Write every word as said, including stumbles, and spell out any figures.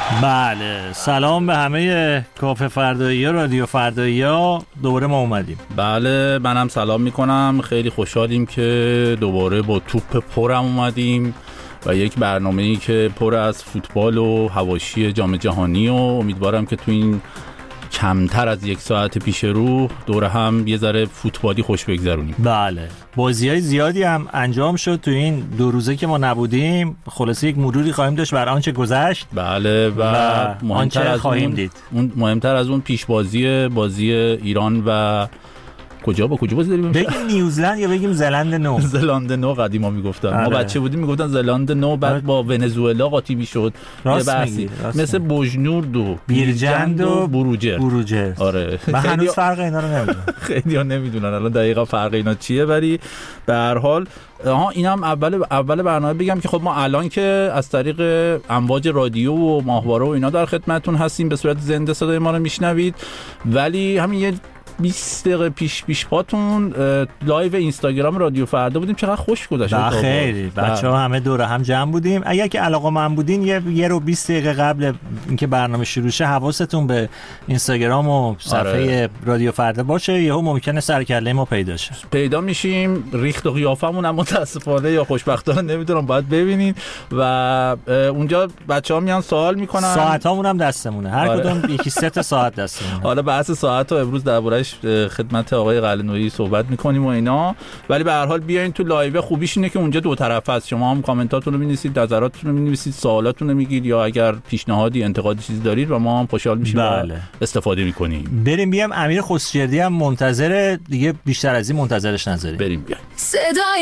بله، سلام به همه کافه فردایی ها، رادیو فردایی ها. دوباره ما اومدیم. بله، منم سلام میکنم. خیلی خوشحالیم که دوباره با توپ پرم اومدیم و یک برنامه‌ای که پر از فوتبال و حواشی جام جهانی و امیدوارم که تو این کمتر از یک ساعت پیش رو دور هم یه ذره فوتبالی خوش بگذرونیم. بله، بازی‌های زیادی هم انجام شد تو این دو روزه که ما نبودیم. خلاصه یک مروری خواهیم داشت بر آنچه گذشت. بله و, و مهمتر از خواهیم اون دید. اون مهمتر از اون پیش بازی بازی ایران و کجا با کجا بازی داریم؟ بگیم نیوزلند یا بگیم زلند نو؟ زلاند نو قدیما میگفتن. ما بچه بودیم میگفتن زلاند نو، بعد با ونزوئلا قاطی میشد. یه بحثی مثل بوجنورد و بیرجند و بروجر. بروجر. آره. من هنوز فرق اینا رو نمیدونم. خیلی‌ها نمیدونن الان دقیقاً فرق اینا چیه، ولی به هر حال ها اینم اول اول برنامه بگم که خب ما الان که از طریق امواج رادیو و ماهواره و اینا در خدمتتون هستیم، به صورت زنده صدای ما رو میشنوید، ولی همین یه بیست دقیقه پیش پیش پاتون لایو اینستاگرام رادیو فردا بودیم. چقدر خوش گذشت. خیلی بچه‌ها همه دور هم جمع بودیم. اگر که علاقه‌مند بودین یه یه رو بیست دقیقه قبل اینکه برنامه شروع شه حواستون به اینستاگرام و صفحه آره. رادیو فردا باشه، یهو ممکنه سر کله ما پیدا شه. پیدا میشیم. ریخت و قیافمون هم متاسفانه یا خوشبختانه نمیدونم، باید ببینین و اونجا بچه‌ها میان سوال میکنن. ساعتامون هم دستمونه، هر آره. کدوم یکی سه تا ساعت دستمونه. حالا بحث ساعت رو امروز دربارش خدمت آقای قلعه‌نویی صحبت میکنیم و اینا، ولی به هر حال بیاین تو لایو. خوبیش اینه که اونجا دو طرفه است. شما هم کامنتاتون رو می‌نویسید، نظراتتون رو می‌نویسید، سوالاتون رو میگید، یا اگر پیشنهادی انتقادی چیزی دارید و ما هم خوشحال میشیم بله. استفاده میکنیم. بریم بیام. امیر خسروردی هم منتظر دیگه، بیشتر از این منتظرش نذاریم. بریم بیایم.